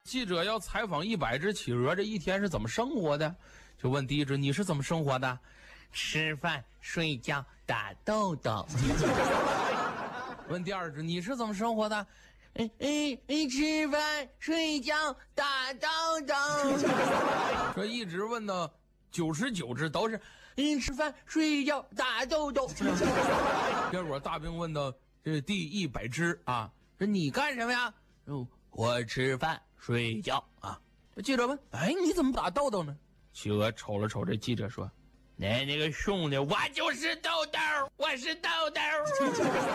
记者要采访100只企鹅，这一天是怎么生活的？就问第一只，你是怎么生活的？ 吃饭、睡觉、打豆豆。 问第二只，你是怎么生活的？ 吃饭、睡觉、打豆豆。 这一直问到99只都是吃饭、睡觉、打豆豆。 结果大兵问到这第100只啊，说你干什么呀？ 我吃饭睡觉啊。 记者问，哎，你怎么打豆豆呢？企鹅瞅了瞅这记者说， 那个兄弟，我就是豆豆，我是豆豆。